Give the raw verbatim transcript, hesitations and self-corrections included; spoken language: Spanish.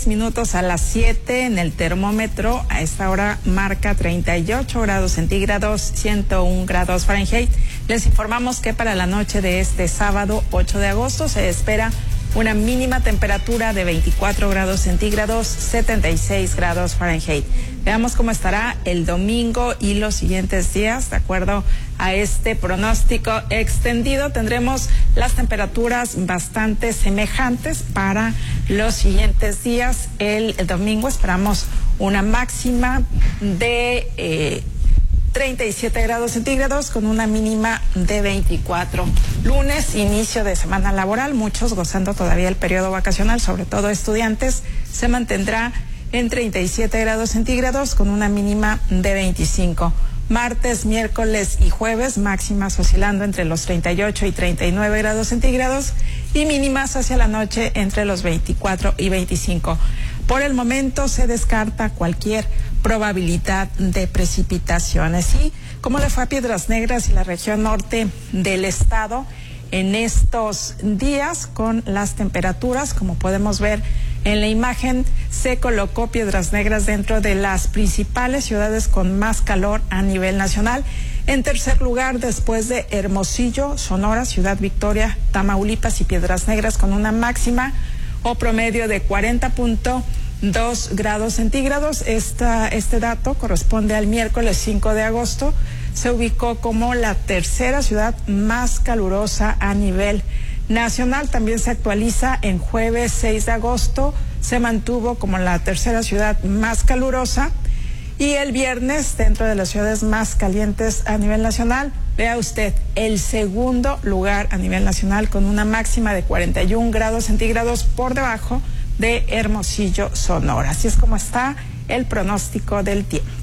Minutos a las siete en el termómetro. A esta hora marca treinta y ocho grados centígrados, ciento un grados Fahrenheit. Les informamos que para la noche de este sábado ocho de agosto se espera una mínima temperatura de veinticuatro grados centígrados, setenta y seis grados Fahrenheit. Veamos cómo estará el domingo y los siguientes días. De acuerdo a este pronóstico extendido, tendremos las temperaturas bastante semejantes para los siguientes días. El, el domingo esperamos una máxima de eh, treinta y siete grados centígrados con una mínima de veinticuatro. Lunes, inicio de semana laboral, muchos gozando todavía el periodo vacacional, sobre todo estudiantes, se mantendrá en treinta y siete grados centígrados con una mínima de veinticinco. Martes, miércoles y jueves, máximas oscilando entre los treinta y ocho y treinta y nueve grados centígrados y mínimas hacia la noche entre los veinticuatro y veinticinco. Por el momento se descarta cualquier probabilidad de precipitaciones. Y cómo le fue a Piedras Negras y la región norte del estado en estos días con las temperaturas, como podemos ver en la imagen, se colocó Piedras Negras dentro de las principales ciudades con más calor a nivel nacional. En tercer lugar, después de Hermosillo, Sonora, Ciudad Victoria, Tamaulipas y Piedras Negras, con una máxima o promedio de cuarenta punto dos grados centígrados. Esta, este dato corresponde al miércoles cinco de agosto. Se ubicó como la tercera ciudad más calurosa a nivel nacional. También se actualiza en jueves seis de agosto. Se mantuvo como la tercera ciudad más calurosa. Y el viernes, dentro de las ciudades más calientes a nivel nacional, vea usted, el segundo lugar a nivel nacional con una máxima de cuarenta y un grados centígrados por debajo de Hermosillo, Sonora. Así es como está el pronóstico del tiempo.